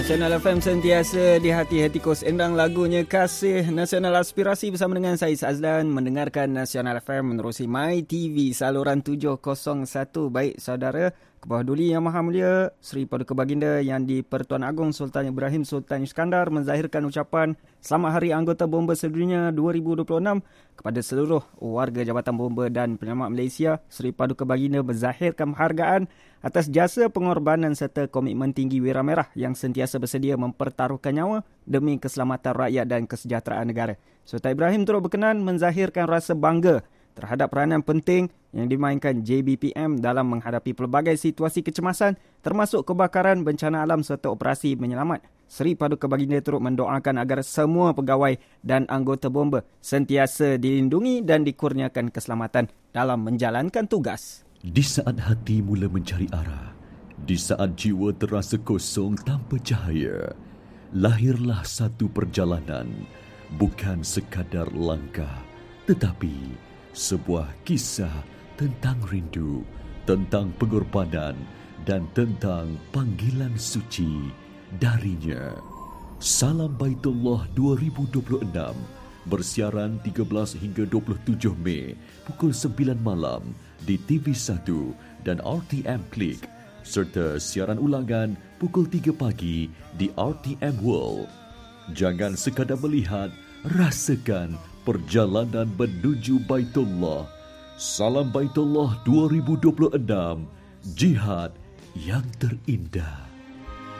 Nasional FM sentiasa di hati-hati kos endang, lagunya Kasih Nasional Aspirasi bersama dengan saya Azlan. Mendengarkan Nasional FM menerusi My TV saluran 701. Baik saudara, ke bawah duli Yang Maha Mulia Seri Paduka Baginda Yang di-Pertuan Agong Sultan Ibrahim Sultan Iskandar menzahirkan ucapan Selamat Hari Anggota Bomba Sedunia 2026 kepada seluruh warga Jabatan Bomba dan Penyelamat Malaysia. Seri Paduka Baginda menzahirkan penghargaan atas jasa pengorbanan serta komitmen tinggi Wira Merah yang sentiasa bersedia mempertaruhkan nyawa demi keselamatan rakyat dan kesejahteraan negara. Sultan Ibrahim turut berkenan menzahirkan rasa bangga terhadap peranan penting yang dimainkan JBPM dalam menghadapi pelbagai situasi kecemasan termasuk kebakaran, bencana alam serta operasi menyelamat. Seri Paduka Baginda turut mendoakan agar semua pegawai dan anggota bomba sentiasa dilindungi dan dikurniakan keselamatan dalam menjalankan tugas. Di saat hati mula mencari arah, di saat jiwa terasa kosong tanpa cahaya, lahirlah satu perjalanan, bukan sekadar langkah, tetapi sebuah kisah tentang rindu, tentang pengorbanan dan tentang panggilan suci darinya. Salam Baitullah 2026 bersiaran 13 hingga 27 Mei pukul 9 malam di TV1 dan RTM Klik serta siaran ulangan pukul 3 pagi di RTM World. Jangan sekadar melihat, rasakan perjalanan menuju Baitullah. Salam Baitullah 2026, jihad yang terindah.